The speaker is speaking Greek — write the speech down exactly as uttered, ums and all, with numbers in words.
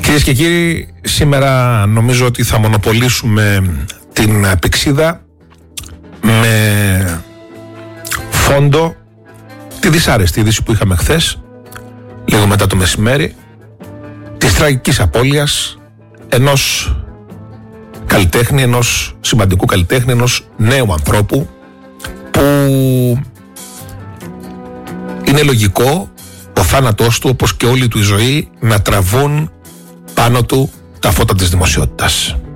Κυρίες και κύριοι, σήμερα νομίζω ότι θα μονοπολίσουμε την πηξίδα με φόντο τη δυσάρεστη είδηση που είχαμε χθες, λίγο μετά το μεσημέρι, της τραγικής απώλειας ενός καλλιτέχνη, ενός σημαντικού καλλιτέχνη, ενός νέου ανθρώπου που είναι λογικό ο θάνατός του, όπως και όλη του η ζωή, να τραβούν πάνω του τα φώτα της δημοσιότητας.